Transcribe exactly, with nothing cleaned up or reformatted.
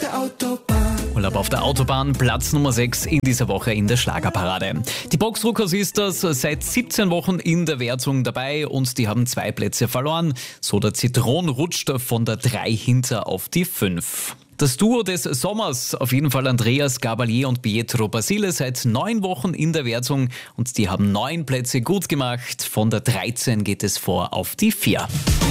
der Autobahn. Urlaub auf der Autobahn, Platz Nummer sechs in dieser Woche in der Schlagerparade. Die Boxruckers ist das seit siebzehn Wochen in der Wertung dabei und die haben zwei Plätze verloren. So der Zitron rutscht von der drei hinter auf die fünf. Das Duo des Sommers, auf jeden Fall Andreas Gabalier und Pietro Basile, seit neun Wochen in der Wertung und die haben neun Plätze gut gemacht. Von der dreizehn geht es vor auf die vier.